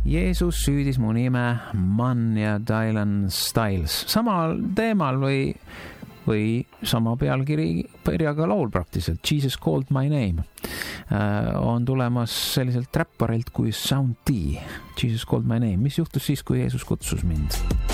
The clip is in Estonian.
Jeesus süüdis mu nime Man ja Dylan Styles. Samal teemal või sama pealkirjaga laul praktiliselt. Jesus Called My Name on tulemas selliselt räpparilt kui Sound D. Jesus Called My Name. Mis juhtus siis, kui Jeesus kutsus mind?